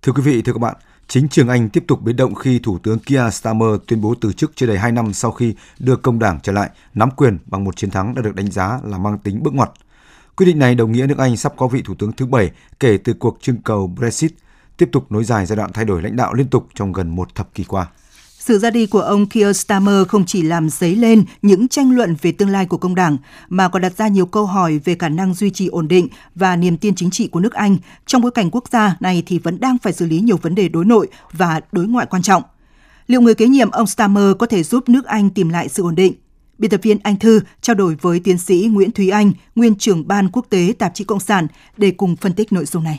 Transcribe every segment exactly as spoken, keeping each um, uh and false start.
Thưa quý vị, thưa các bạn, chính trường Anh tiếp tục biến động khi Thủ tướng Keir Starmer tuyên bố từ chức chưa đầy hai năm sau khi đưa công đảng trở lại nắm quyền bằng một chiến thắng đã được đánh giá là mang tính bước ngoặt. Quyết định này đồng nghĩa nước Anh sắp có vị Thủ tướng thứ bảy kể từ cuộc trưng cầu Brexit, tiếp tục nối dài giai đoạn thay đổi lãnh đạo liên tục trong gần một thập kỷ qua. Sự ra đi của ông Keir Starmer không chỉ làm dấy lên những tranh luận về tương lai của công đảng, mà còn đặt ra nhiều câu hỏi về khả năng duy trì ổn định và niềm tin chính trị của nước Anh trong bối cảnh quốc gia này thì vẫn đang phải xử lý nhiều vấn đề đối nội và đối ngoại quan trọng. Liệu người kế nhiệm ông Starmer có thể giúp nước Anh tìm lại sự ổn định? Biên tập viên Anh Thư trao đổi với tiến sĩ Nguyễn Thúy Anh, nguyên trưởng ban quốc tế tạp chí Cộng sản để cùng phân tích nội dung này.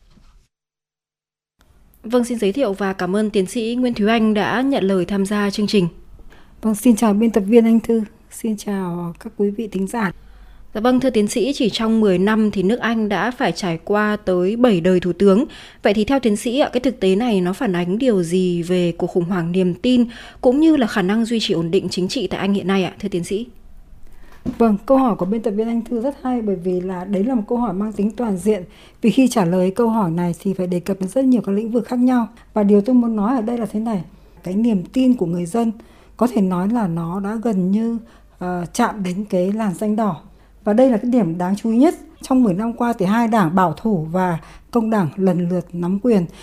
Vâng, xin giới thiệu và cảm ơn tiến sĩ Nguyễn Thúy Anh đã nhận lời tham gia chương trình. Vâng, xin chào biên tập viên Anh Thư, xin chào các quý vị thính giả. Dạ vâng, thưa tiến sĩ, chỉ trong mười năm thì nước Anh đã phải trải qua tới bảy đời thủ tướng. Vậy thì theo tiến sĩ, cái thực tế này nó phản ánh điều gì về cuộc khủng hoảng niềm tin cũng như là khả năng duy trì ổn định chính trị tại Anh hiện nay ạ, thưa tiến sĩ? Vâng, câu hỏi của biên tập viên Anh Thư rất hay, bởi vì là đấy là một câu hỏi mang tính toàn diện. Vì khi trả lời câu hỏi này thì phải đề cập đến rất nhiều các lĩnh vực khác nhau. Và điều tôi muốn nói ở đây là thế này, cái niềm tin của người dân có thể nói là nó đã gần như uh, chạm đến cái làn ranh đỏ. Và đây là cái điểm đáng chú ý nhất. Trong mười năm qua thì hai đảng bảo thủ và công đảng lần lượt nắm quyền.